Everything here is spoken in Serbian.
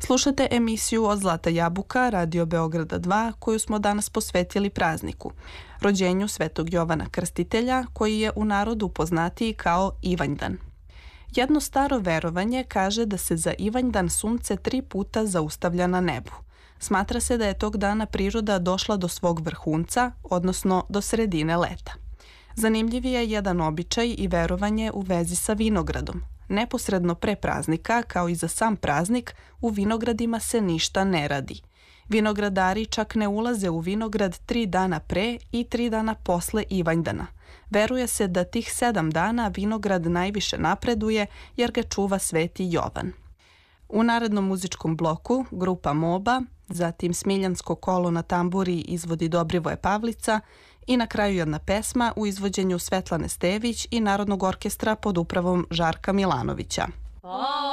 Slušate emisiju od Zlata jabuka Radio Beograda 2 koju smo danas posvetili prazniku, rođenju Svetog Jovana Krstitelja koji je u narodu poznatiji kao Ivanjdan. Jedno staro verovanje kaže da se za Ivanjdan sunce 3 puta zaustavlja na nebu. Smatra se da je tog dana priroda došla do svog vrhunca, odnosno do sredine leta. Zanimljiv je jedan običaj i verovanje u vezi sa vinogradom. Neposredno pre praznika, kao i za sam praznik, u vinogradima se ništa ne radi. Vinogradari čak ne ulaze u vinograd 3 dana pre i 3 dana posle Ivanjdana. Veruje se da tih 7 dana vinograd najviše napreduje jer ga čuva Sveti Jovan. U narednom muzičkom bloku grupa Moba, zatim Smiljansko kolo na tamburi izvodi Dobrivoje Pavlica i na kraju jedna pesma u izvođenju Svetlane Stević i Narodnog orkestra pod upravom Žarka Milanovića.